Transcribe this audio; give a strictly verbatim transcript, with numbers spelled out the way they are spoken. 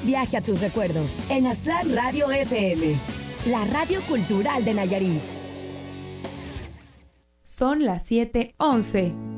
viaje a tus recuerdos en Aztlán Radio F M, la radio cultural de Nayarit. Son las siete once.